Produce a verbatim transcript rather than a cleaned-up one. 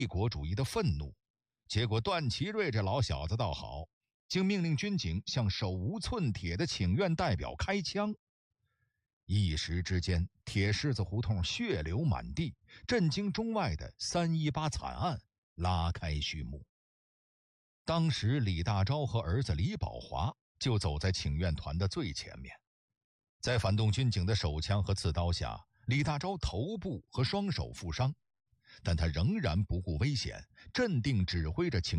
国主义的愤怒。结果段祺瑞这老小子倒好，竟命令军警向手无寸铁的请愿代表开枪。一时之间，铁狮子胡同血流满地，震惊中外的三一八惨案拉开序幕。当时李大钊和儿子李宝华就走在请愿团的最前面，在反动军警的手枪和刺刀下，李大钊头部和双手负伤，但他仍然不顾危险，镇定指挥着请